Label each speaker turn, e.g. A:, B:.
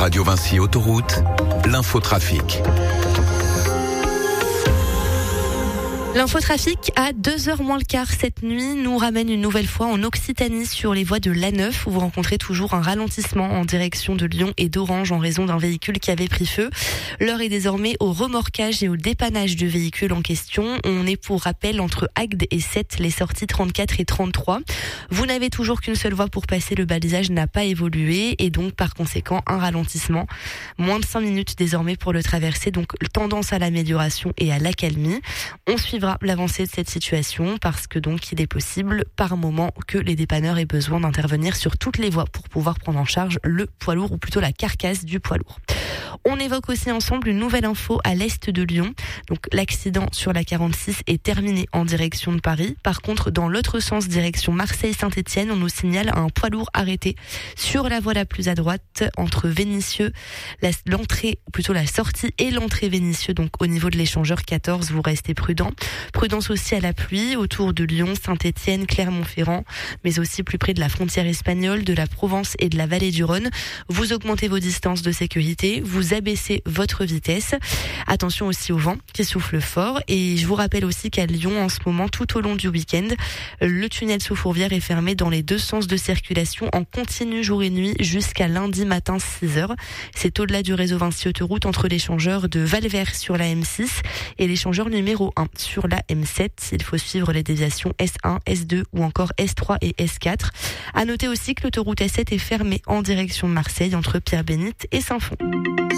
A: Radio Vinci Autoroute, l'infotrafic.
B: L'infotrafic à 2h moins le quart cette nuit nous ramène une nouvelle fois en Occitanie sur les voies de l'A9 où vous rencontrez toujours un ralentissement en direction de Lyon et d'Orange en raison d'un véhicule qui avait pris feu. L'heure est désormais au remorquage et au dépannage du véhicule en question. On est pour rappel entre Agde et Sète, les sorties 34 et 33. Vous n'avez toujours qu'une seule voie pour passer, le balisage n'a pas évolué et donc par conséquent un ralentissement. Moins de 5 minutes désormais pour le traverser, donc tendance à l'amélioration et à l'accalmie. On suivra l'avancée de cette situation parce que donc il est possible par moment que les dépanneurs aient besoin d'intervenir sur toutes les voies pour pouvoir prendre en charge le poids lourd ou plutôt la carcasse du poids lourd. On évoque aussi ensemble une nouvelle info à l'est de Lyon. Donc l'accident sur la 46 est terminé en direction de Paris. Par contre, dans l'autre sens, direction Marseille-Saint-Étienne, on nous signale un poids lourd arrêté sur la voie la plus à droite entre Vénissieux, l'entrée, plutôt la sortie et l'entrée Vénissieux. Donc au niveau de l'échangeur 14, vous restez prudent. Prudence aussi à la pluie autour de Lyon, Saint-Étienne, Clermont-Ferrand, mais aussi plus près de la frontière espagnole, de la Provence et de la vallée du Rhône. Vous augmentez vos distances de sécurité, vous abaissez votre vitesse. Attention aussi au vent qui souffle fort. Et je vous rappelle aussi qu'à Lyon, en ce moment, tout au long du week-end, le tunnel sous Fourvière est fermé dans les deux sens de circulation en continu jour et nuit jusqu'à lundi matin 6h. C'est au-delà du réseau Vinci Autoroute entre l'échangeur de Valvert sur la M6 et l'échangeur numéro 1 sur la M7. Il faut suivre les déviations S1, S2 ou encore S3 et S4. À noter aussi que l'autoroute S7 est fermée en direction de Marseille entre Pierre-Bénite et Saint-Fond.